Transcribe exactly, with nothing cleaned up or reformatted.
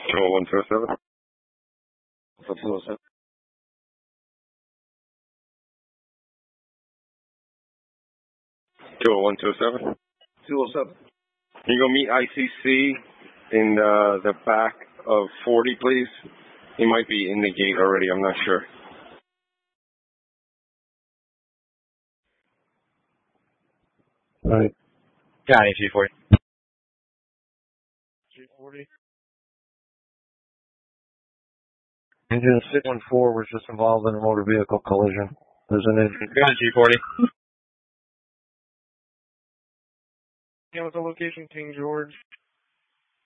Kilo one two seven. What's up, two oh seven? Kilo one two seven. two oh seven. Can you go meet I C C in uh, the back of forty, please? He might be in the gate already. I'm not sure. All right. County G forty. G forty. Engine six one four was just involved in a motor vehicle collision. There's an engine. County G forty. Yeah, with the location, King George.